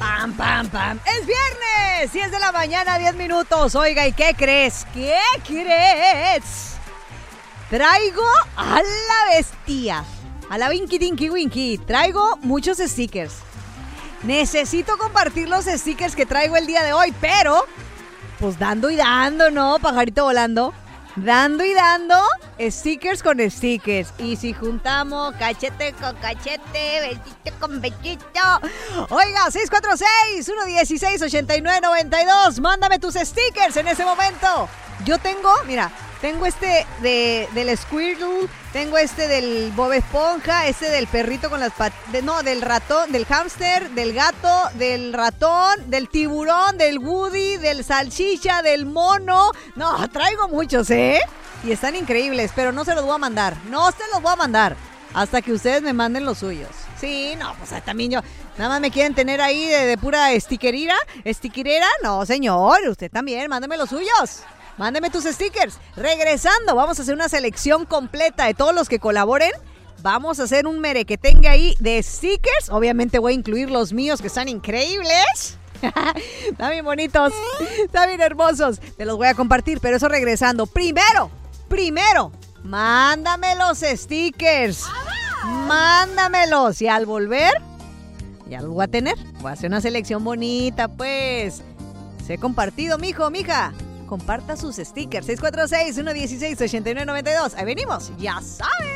Pam, pam, pam. Es viernes, 10 de la mañana, 10 minutos. Oiga, ¿y qué crees? ¿Qué crees? Traigo a la bestia, a la Winky Dinky Winky. Traigo muchos stickers. Necesito compartir los stickers que traigo el día de hoy, pero pues dando y dando, ¿no? Pajarito volando. Dando y dando, stickers con stickers. Y si juntamos cachete con cachete, besito con besito. Oiga, 646-116-8992. Mándame tus stickers en ese momento. Yo tengo, mira, tengo este del Squirtle, tengo este del Bob Esponja, este del perrito con las del ratón, del hámster, del gato, del ratón, del tiburón, del Woody, del salchicha, del mono. No, traigo muchos, ¿eh? Y están increíbles, pero no se los voy a mandar. No se los voy a mandar hasta que ustedes me manden los suyos. Sí, no, pues también yo. Nada más me quieren tener ahí de pura stickerera. No, señor, usted también, mándeme los suyos. Mándeme tus stickers. Regresando, vamos a hacer una selección completa de todos los que colaboren. Vamos a hacer un merequetengue ahí de stickers. Obviamente voy a incluir los míos, que están increíbles. Están bien bonitos, están bien hermosos. Te los voy a compartir, pero eso regresando. Primero, mándame los stickers. Mándamelos. Y al volver, ya los voy a tener. Voy a hacer una selección bonita, pues. Sé compartido, mijo, mija. Comparta sus stickers. 646-116-8992. Ahí venimos. Ya saben.